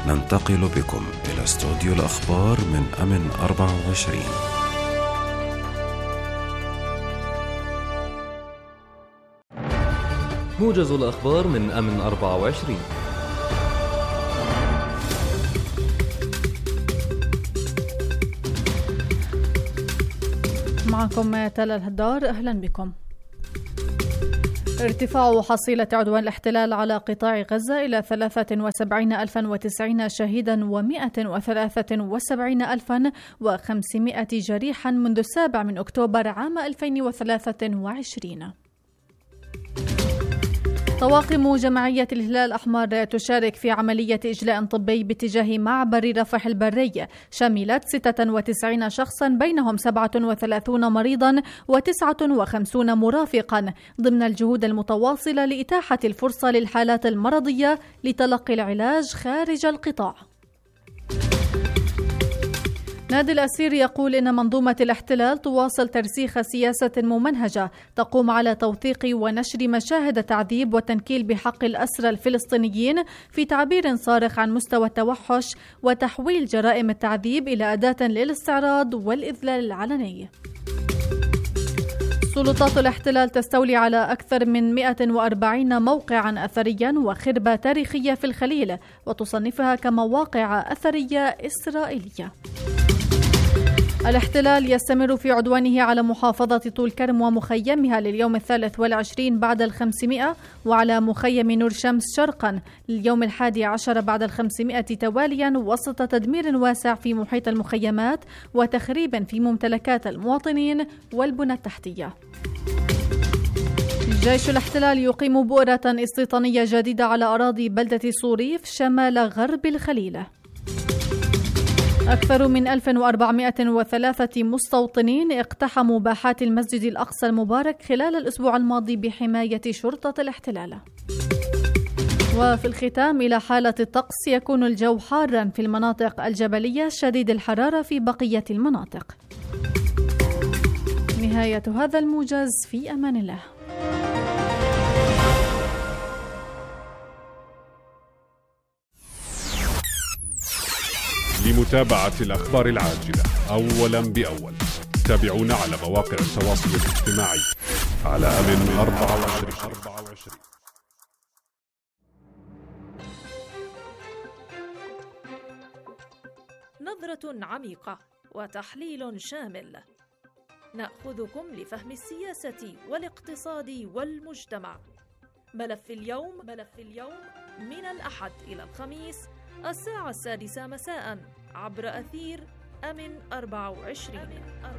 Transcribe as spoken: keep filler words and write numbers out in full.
ننتقل بكم إلى استوديو الأخبار من أمن أربعة وعشرين. موجز الأخبار من أمن أربعة وعشرين. معكم تلا الهدار، أهلا بكم. ارتفاع حصيلة عدوان الاحتلال على قطاع غزة إلى ثلاثة وسبعين ألفا وتسعين شهيدا ومئة وثلاثة وسبعين ألفا وخمسمئة جريحا منذ السابع من أكتوبر عام ألفين وثلاثة وعشرين. طواقم جمعية الهلال الأحمر تشارك في عملية إجلاء طبي باتجاه معبر رفح البري شملت ستة وتسعين شخصا بينهم سبعة وثلاثين مريضا وتسعة وخمسين مرافقا ضمن الجهود المتواصلة لإتاحة الفرصة للحالات المرضية لتلقي العلاج خارج القطاع. نادي الأسير يقول إن منظومة الاحتلال تواصل ترسيخ سياسة ممنهجة تقوم على توثيق ونشر مشاهد تعذيب وتنكيل بحق الأسرى الفلسطينيين في تعبير صارخ عن مستوى التوحش وتحويل جرائم التعذيب إلى أداة للاستعراض والإذلال العلني. سلطات الاحتلال تستولي على أكثر من مئة وأربعين موقعا أثريا وخربة تاريخية في الخليل وتصنفها كمواقع أثرية إسرائيلية. الاحتلال يستمر في عدوانه على محافظة طول كرم ومخيمها لليوم الثالث والعشرين بعد الخمسمائة وعلى مخيم نور شمس شرقا لليوم الحادي عشر بعد الخمسمائة تواليا وسط تدمير واسع في محيط المخيمات وتخريب في ممتلكات المواطنين والبنى التحتية. جيش الاحتلال يقيم بؤرة استيطانية جديدة على أراضي بلدة صوريف شمال غرب الخليل. أكثر من ألف وأربعمائة وثلاثة مستوطنين اقتحموا باحات المسجد الأقصى المبارك خلال الأسبوع الماضي بحماية شرطة الاحتلال. وفي الختام، إلى حالة الطقس، يكون الجو حارا في المناطق الجبلية شديد الحرارة في بقية المناطق. نهاية هذا الموجز، في أمان الله. لمتابعة الأخبار العاجلة أولا بأول، تابعونا على مواقع التواصل الاجتماعي على أمن أربعة وعشرين. نظرة عميقة وتحليل شامل، نأخذكم لفهم السياسة والاقتصاد والمجتمع. ملف اليوم ملف اليوم من الأحد إلى الخميس الساعة السادسة مساء عبر أثير أمن أربعة وعشرين.